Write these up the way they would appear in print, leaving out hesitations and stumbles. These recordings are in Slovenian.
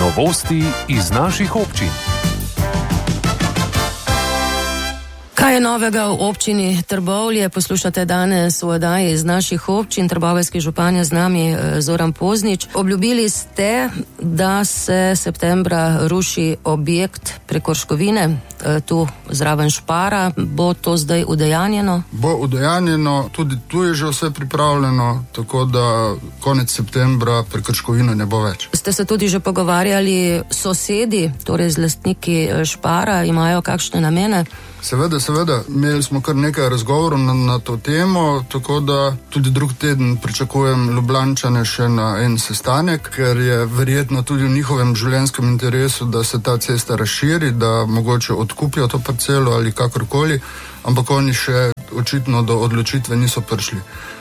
Novosti iz naših občin. Kaj je novega v občini Trbovlje? Poslušate danes v oddaji iz naših občin. Trboveljski župan je z nami Zoran Poznič. Obljubili ste, da se septembra ruši objekt Prekorškovine, tu zraven Špara. Bo to zdaj udejanjeno? Bo udejanjeno, tudi tu je že vse pripravljeno, tako da konec septembra Prekrškovine ne bo več. Ste se tudi že pogovarjali sosedi, torej z lastniki Špara, imajo kakšne namene? Seveda, imeli smo kar nekaj razgovorov na to temo, tako da tudi drug teden pričakujem Ljubljančane še na en sestanek, ker je verjetno tudi v njihovem življenjskem interesu, da se ta cesta razširi, da mogoče odkupijo to parcelo ali kakorkoli, ampak oni še očitno do odločitve niso prišli.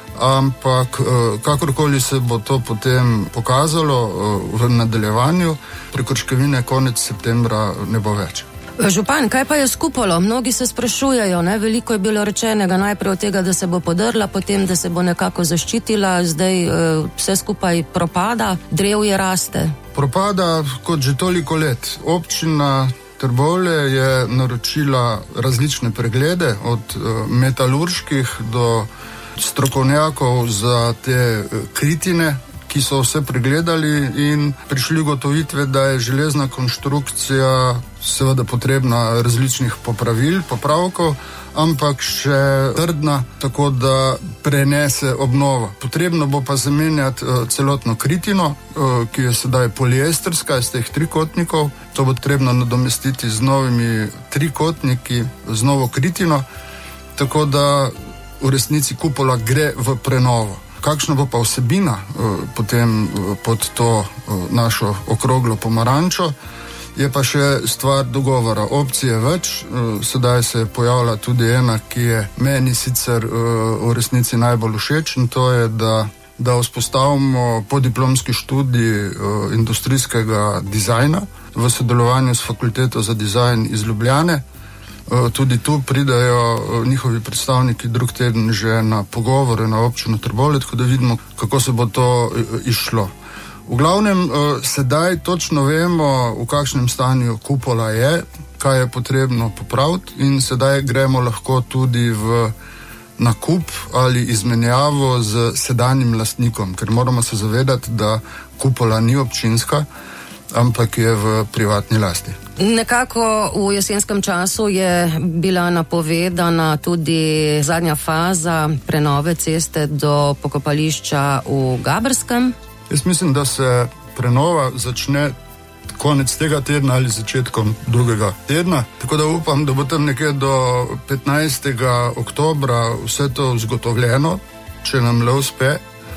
Ampak kakorkoli se bo to potem pokazalo v nadaljevanju, Prekorškovine konec septembra ne bo več. Župan, kaj pa je s kupolo? Mnogi se sprašujejo, ne? Veliko je bilo rečenega, najprej od tega, da se bo podrla, potem, da se bo nekako zaščitila, zdaj vse skupaj propada, drevje raste. Propada kot že toliko let. Občina Trbovlje je naročila različne preglede, od metalurških do strokovnjakov za te kritine, ki so vse pregledali in prišli gotovitve, da je železna konštrukcija seveda potrebna različnih popravkov, ampak še trdna, tako da prenese obnovo. Potrebno bo pa zamenjati celotno kritino, ki je sedaj poliestrska iz teh trikotnikov. To bo potrebno nadomestiti z novimi trikotniki, z novo kritino, tako da v resnici kupola gre v prenovo. Kakšna bo pa vsebina potem pod to našo okroglo pomarančo, je pa še stvar dogovora. Opcije več, sedaj se je pojavila tudi ena, ki je meni sicer v resnici najbolj všeč, in to je, da vzpostavimo podiplomski študij industrijskega dizajna v sodelovanju s Fakulteto za dizajn iz Ljubljane. Tudi tu pridajo njihovi predstavniki drug teden že na pogovore na občino Trbovlje, tako da vidimo, kako se bo to išlo. V glavnem, sedaj točno vemo, v kakšnem stanju kupola je, kaj je potrebno popraviti, in sedaj gremo lahko tudi v nakup ali izmenjavo z sedanjim lastnikom, ker moramo se zavedati, da kupola ni občinska, ampak je v privatni lasti. Nekako v jesenskem času je bila napovedana tudi zadnja faza prenove ceste do pokopališča v Gabrskem. Jaz mislim, da se prenova začne konec tega tedna ali začetkom drugega tedna, tako da upam, da bo tam nekje do 15. oktobra vse to zgotovljeno, če nam le uspe.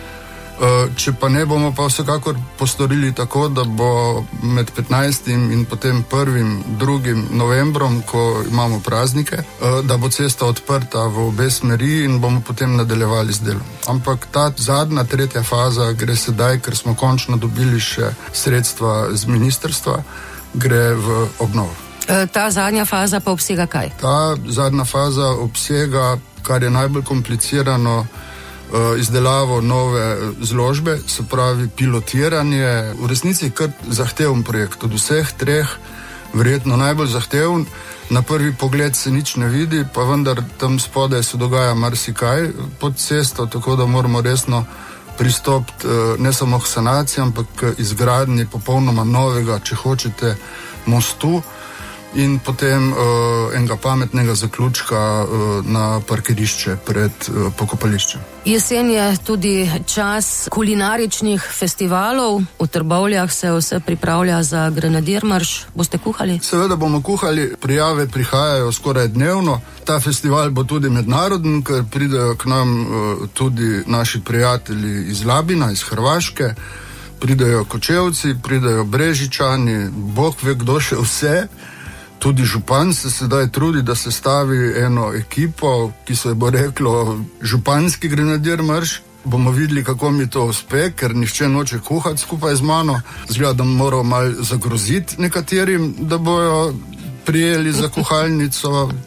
Če pa ne, bomo pa vsekakor postorili tako, da bo med 15. in potem 1. 2. novembrom, ko imamo praznike, da bo cesta odprta v obe smeri in bomo potem nadaljevali z delom. Ampak ta zadnja, tretja faza gre sedaj, ker smo končno dobili še sredstva z ministrstva, gre v obnovo. Ta zadnja faza pa obsega kaj? Ta zadnja faza obsega, kar je najbolj komplicirano, izdelavo nove zložbe, se pravi pilotiranje. V resnici kar zahteven projekt, od vseh treh verjetno najbolj zahteven. Na prvi pogled se nič ne vidi, pa vendar tam spodaj se dogaja marsikaj pod cesto, tako da moramo resno pristopiti ne samo k sanaciji, ampak k izgradnji popolnoma novega, če hočete, mostu in potem enega pametnega zaključka na parkirišče pred pokopališčem. Jesen je tudi čas kulinaričnih festivalov. V Trbovljah se vse pripravlja za Grenadirmarš. Boste kuhali? Seveda bomo kuhali, prijave prihajajo skoraj dnevno. Ta festival bo tudi mednaroden, ker pridejo k nam tudi naši prijatelji iz Labina, iz Hrvaške, pridejo Kočevci, pridejo Brežičani, Bog ve kdo še vse. Tudi župan se sedaj trudi, da se stavi eno ekipo, ki se bo reklo županski Grenadirmarš. Bomo videli, kako mi to uspe, ker nihče noče kuhati skupaj z mano. Zgleda, da moram malo zagroziti nekaterim, da bojo prijeli za kuhalnico.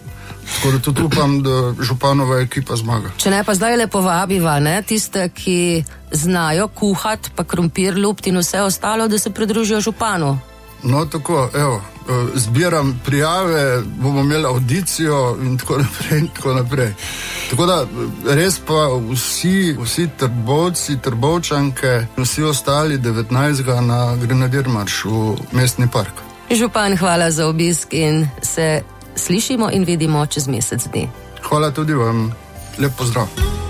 Tako da tudi upam, da županova ekipa zmaga. Če ne, pa zdaj le povabiva, ne, tiste, ki znajo kuhati, pa krompir lupt in vse ostalo, da se pridružijo županu. No, tako, evo, zbiram prijave, bomo imeli audicijo in tako naprej in tako naprej. Tako da res pa vsi Trbovci, Trbovčanke, vsi ostali 19. na Grenadirmarš v mestni park. Župan, hvala za obisk in se slišimo in vidimo čez mesec dni. Hvala tudi vam. Lep pozdrav.